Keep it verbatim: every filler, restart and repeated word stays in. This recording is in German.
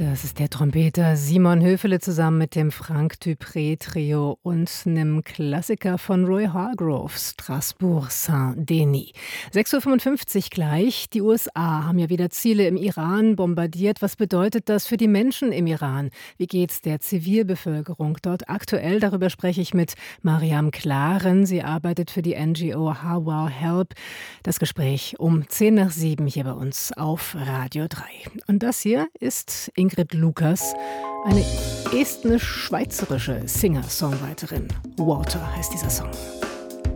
Das ist der Trompeter Simon Höfele zusammen mit dem Frank Dupré Trio und einem Klassiker von Roy Hargrove, Strasbourg Saint-Denis. sechs Uhr fünfundfünfzig gleich. Die U S A haben ja wieder Ziele im Iran bombardiert. Was bedeutet das für die Menschen im Iran? Wie geht's der Zivilbevölkerung dort aktuell? Darüber spreche ich mit Mariam Klaren. Sie arbeitet für die N G O Hawa Help. Das Gespräch um zehn nach sieben hier bei uns auf Radio drei. Und das hier ist Ingrid Lukas, eine estnisch-schweizerische Singer-Songwriterin. Water heißt dieser Song.